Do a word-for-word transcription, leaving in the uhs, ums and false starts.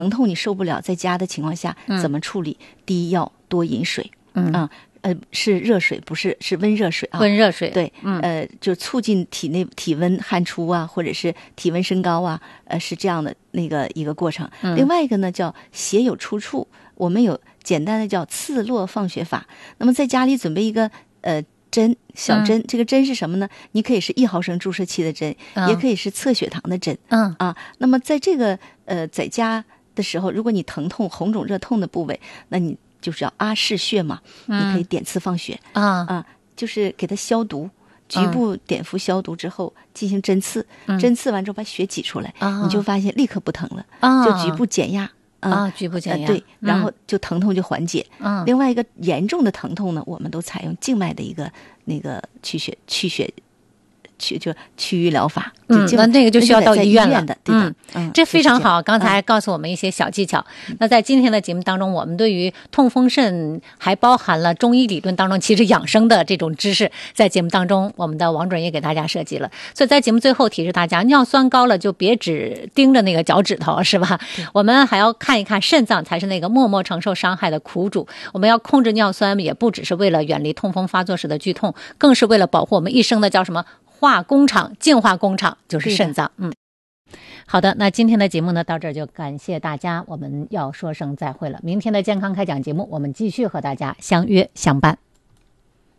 疼痛你受不了，在家的情况下怎么处理？嗯、第一要多饮水， 嗯啊。呃，是热水，不是是温热水啊。 温热水， 对， 嗯， 呃，就促进体内体温汗出啊，或者是体温升高啊，呃，是这样的那个一个过程。 嗯、 另外一个呢，叫血有出处，我们有简单的叫刺络放血法。那么在家里准备一个呃针，小针，嗯、这个针是什么呢？你可以是一毫升注射器的针，嗯、也可以是测血糖的针。 嗯啊，那么在这个呃在家的时候，如果你疼痛、红肿、热痛的部位，那你就是要阿是穴嘛，嗯、你可以点刺放血啊啊，就是给它消毒，局部碘伏消毒之后进行针刺， 嗯、 针刺完之后把血挤出来， 啊、 你就发现立刻不疼了， 啊、 就局部减压啊， 啊局部减压、 呃、对， 嗯、 然后就疼痛就缓解。 嗯， 另外一个严重的疼痛呢，我们都采用静脉的一个那个去血去血。去就区域疗法， 嗯，那那个就需要到医院了， 的，对的，嗯， 嗯，这非常好。刚才告诉我们一些小技巧。嗯、那在今天的节目当中，我们对于痛风肾还包含了中医理论当中其实养生的这种知识，在节目当中，我们的王主任也给大家设计了。所以在节目最后提示大家，尿酸高了就别只盯着那个脚趾头，是吧？我们还要看一看肾脏才是那个默默承受伤害的苦主。我们要控制尿酸，也不只是为了远离痛风发作时的剧痛，更是为了保护我们一生的叫什么？化工厂、净化工厂就是肾脏。嗯，好的，那今天的节目呢，到这儿就感谢大家，我们要说声再会了。明天的健康开讲节目，我们继续和大家相约相伴。